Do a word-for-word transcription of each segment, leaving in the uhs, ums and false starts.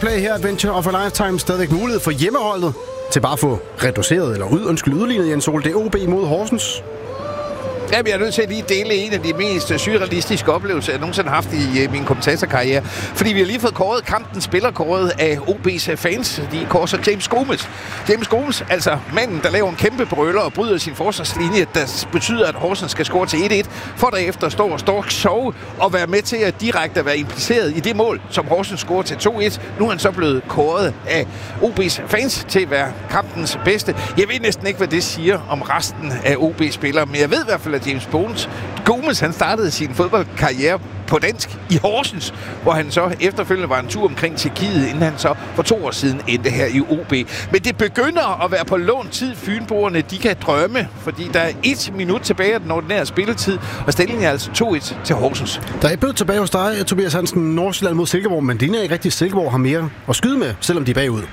Viaplay her, Adventure of a Lifetime. Stadigvæk mulighed for hjemmeholdet til bare at få reduceret eller ud, undskyld, udlignet Jens Ole. Det er O B mod Horsens. Ja, jeg er nødt til at lige dele en af de mest surrealistiske oplevelser, jeg nogensinde har haft i uh, min kommentatorkarriere. Fordi vi har lige fået kåret kampen, spillerkåret af O B's fans. De korser James Gomes. James Gomes, altså manden, der laver en kæmpe brøler og bryder sin forsvarslinje, der betyder, at Horsens skal score til et et, for derefter stå og stå sove og være med til at direkte være impliceret i det mål, som Horsens scorer til to et. Nu er han så blevet kåret af O B's fans til at være kampens bedste. Jeg ved næsten ikke, hvad det siger om resten af O B-spillere, men jeg ved i hvert fald, at James Bones. Gomes, han startede sin fodboldkarriere på dansk i Horsens, hvor han så efterfølgende var en tur omkring Tjekkiet, inden han så for to år siden endte her i O B. Men det begynder at være på lån tid. Fynboerne, de kan drømme, fordi der er et minut tilbage af den ordinære spilletid, og stillingen er altså to et til Horsens. Der er et bød tilbage hos dig, Tobias Hansen, Nordsjælland mod Silkeborg, men det er ikke rigtigt, Silkeborg har mere at skyde med, selvom de er bagud.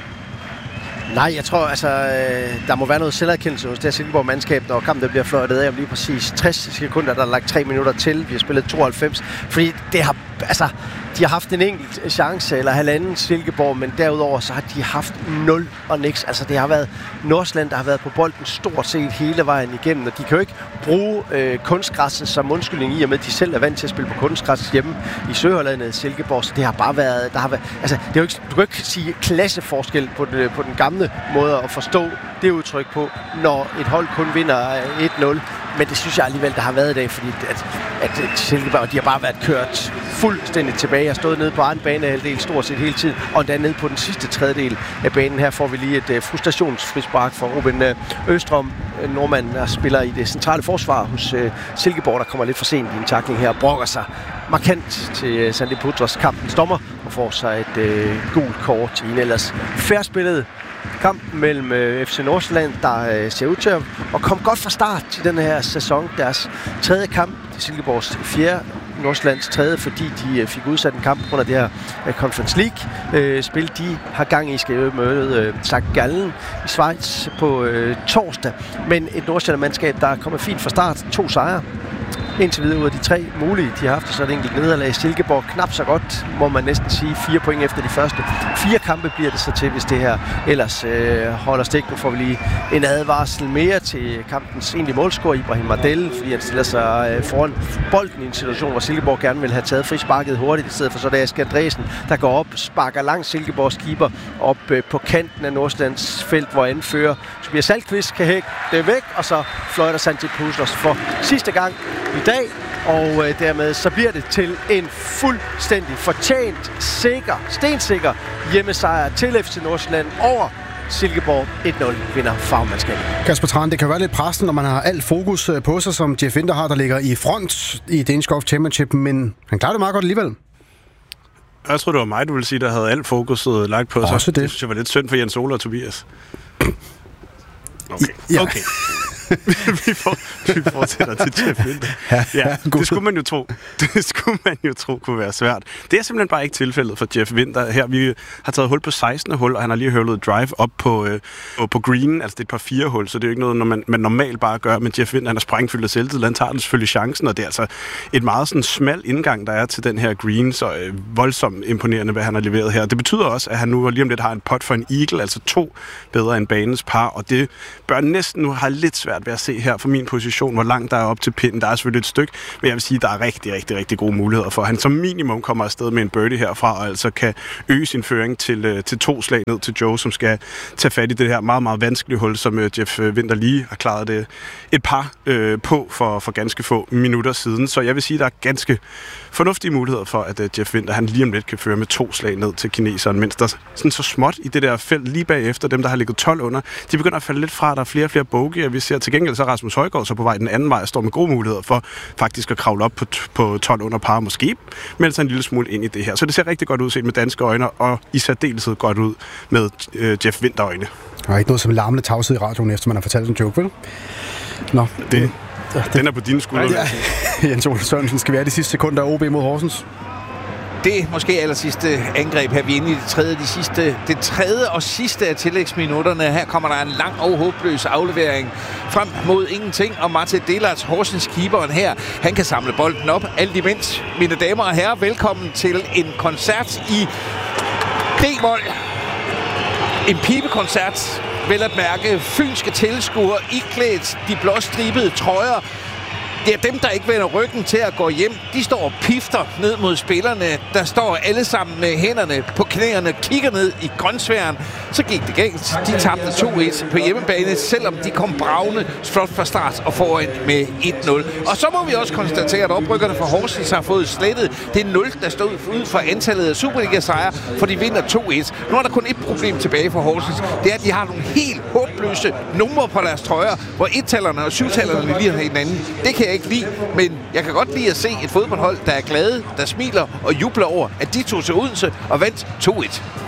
Nej, jeg tror, altså, der må være noget selverkendelse hos det her Silkeborg-mandskab, når kampen bliver fløjtet af om lige præcis tres sekunder, der er lagt tre minutter til. Vi har spillet tooghalvfems, fordi det har, altså, de har haft en enkelt chance, eller halvanden Silkeborg, men derudover så har de haft nul og niks. Altså, det har været Nordsjælland, der har været på bolden stort set hele vejen igennem, og de kan jo ikke bruge øh, kunstgræsset som undskyldning i, og med at de selv er vant til at spille på kunstgræs hjemme i Søhollandet Silkeborg, så det har bare været, der har været, altså, det er jo ikke, du kan ikke sige klasseforskel på, det, på den gamle måde at forstå det udtryk på, når et hold kun vinder et nul. Men det synes jeg alligevel, der har været i dag, fordi at, at Silkeborg, de har bare været kørt fuldstændig tilbage. Jeg har stået nede på anden banehalvdel stort set hele tiden, og endda nede på den sidste tredjedel af banen. Her får vi lige et uh, frustrationsfrispark fra Ruben uh, Østrøm, uh, nordmanden, der spiller i det centrale forsvar hos uh, Silkeborg, der kommer lidt for sent i en tackling her og brokker sig markant til uh, Sandy Putros, kampens dommer, og får sig et uh, gult kort i en ellers færspillet kampen mellem øh, F C Nordsjælland, der øh, ser ud til at komme godt fra start til den her sæson. Deres tredje kamp, det er Silkeborgs fjerde, Nordsjællands tredje, fordi de øh, fik udsat en kamp under det her øh, Conference League-spil. Øh, de har gang i, skal møde øh, Sankt Gallen i Schweiz på øh, torsdag. Men et Nordsjælland-mandskab, der er kommet fint fra start. To sejre. Indtil videre ud af de tre mulige, de har haft, så er det enkelt nederlag. Silkeborg knap så godt, må man næsten sige. Fire point efter de første. Fire kampe bliver det så til, hvis det her ellers øh, holder stik. Nu får vi lige en advarsel mere til kampens egentlige målscorer, Ibrahim Mardel, fordi han stiller sig øh, foran bolden i en situation, hvor Silkeborg gerne vil have taget frisparket hurtigt, i stedet for så det er Asger Andresen, der går op, sparker langt Silkeborgs keeper op øh, på kanten af Nordsjællands felt, hvor anfører Tobias Salkvist kan hække det væk, og så fløjter Sanjay Puslos for sidste gang i dag, og øh, dermed så bliver det til en fuldstændig fortjent, sikker, stensikker hjemmesejr til F C Nordsjælland over Silkeborg. et nul vinder fagmandskabet. Kasper Tran, det kan være lidt pressende, når man har alt fokus på sig, som Jeff Winter har, der ligger i front i Danish Golf Championship, men han klarer det meget godt alligevel. Jeg tror det var mig, du ville sige, der havde alt fokuset lagt på sig. Også det. Det synes jeg var lidt synd for Jens Ole og Tobias. Okay. Ja. Okay. vi, får, vi fortsætter til Jeff Winter. Ja, ja, det skulle man jo tro. Det skulle man jo tro kunne være svært. Det er simpelthen bare ikke tilfældet for Jeff Winter. Her vi har taget hul på sekstende hul, og han har lige høvlet drive op på, øh, på green. Altså det er et par fire hul, så det er jo ikke noget, når man, man normalt bare gør. Men Jeff Winter, han er sprængfyldt af selvtid. Han tager den selvfølgelig chancen, og det er altså et meget sådan smal indgang, der er til den her green. Så øh, voldsomt imponerende, hvad han har leveret her. Det betyder også, at han nu lige om lidt har en pot for en eagle, altså to bedre end banens par, og det bør næsten nu have lidt svært ved at se her fra min position, hvor langt der er op til pinden. Der er selvfølgelig et stykke, men jeg vil sige, at der er rigtig, rigtig, rigtig gode muligheder for, at han som minimum kommer afsted med en birdie herfra, og altså kan øge sin føring til, til to slag ned til Joe, som skal tage fat i det her meget, meget vanskelige hul, som Jeff Winter lige har klaret det et par øh, på for, for ganske få minutter siden. Så jeg vil sige, at der er ganske fornuftige muligheder for, at uh, Jeff Winter, han lige om lidt kan føre med to slag ned til kineseren, mens der sådan så småt i det der felt lige bagefter, dem der har ligget tolv under, de begynder at falde lidt fra, der er flere og flere bogey, og vi ser til gengæld så Rasmus Højgaard så på vej den anden vej og står med gode muligheder for faktisk at kravle op på, på tolv under par, måske melde sig en lille smule ind i det her. Så det ser rigtig godt ud set med danske øjne, og i særdeleshed godt ud med øh, Jeff Winter øjne. Der er ikke noget som larmende tavshed i radioen, efter man har fortalt en joke, vel? Nå, det, det, den er på dine skuldre. Ja, ja. Jens Ole Sørensen, skal vi have de sidste sekunder af O B mod Horsens? Det måske aller sidste angreb her. Vi er inde i det tredje, de sidste, det tredje og sidste af tillægsminutterne. Her kommer der en lang og håbløs aflevering frem mod ingenting. Og Martin Delarts, Horsens keeperen her, han kan samle bolden op. Alt imens, mine damer og herrer, velkommen til en koncert i D-mol. En pibekoncert, vel at mærke. Fynske tilskuere iklædt de blåstribede trøjer. Det er dem, der ikke vender ryggen til at gå hjem. De står og pifter ned mod spillerne. Der står alle sammen med hænderne på knæerne, kigger ned i grønsværen. Så gik det galt. De tabte to et på hjemmebane, selvom de kom bravende flot fra start og foran med et nul. Og så må vi også konstatere, at oprykkerne fra Horsens har fået slettet det nul, der stod ud for antallet af Superliga-sejre, for de vinder to et. Nu er der kun et problem tilbage for Horsens. Det er, at de har nogle helt håbløse numre på deres trøjer, hvor et-tallerne og syv-tallerne lige har hinanden. Det kan jeg ikke lide, men jeg kan godt lide at se et fodboldhold, der er glade, der smiler og jubler over, at de tog til Odense og vandt to et.